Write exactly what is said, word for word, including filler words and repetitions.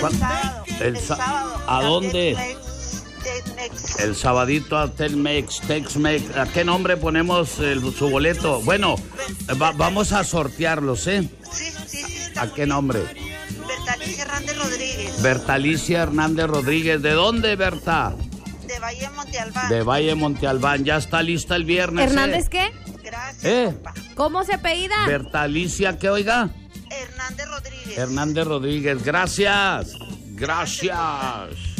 El sábado. El, El sa- sábado. ¿A dónde? Tex-Mex, Tex-Mex. El sabadito a Telmex, Tex-Mex. ¿A qué nombre ponemos el- su boleto? Bueno, va- vamos a sortearlos, ¿eh? Sí, sí, sí. está ¿A muy qué bien. nombre? Bertalicia Hernández Rodríguez, Bertalicia Hernández Rodríguez. ¿De dónde, Berta? de Valle Monte Albán. De Valle Monte Albán. Ya está lista el viernes. ¿Hernández ¿eh? qué? Gracias, ¿Eh? papá. ¿Cómo se apellida? Bertalicia, ¿qué oiga? Hernández Rodríguez. Hernández Rodríguez. Gracias. Gracias.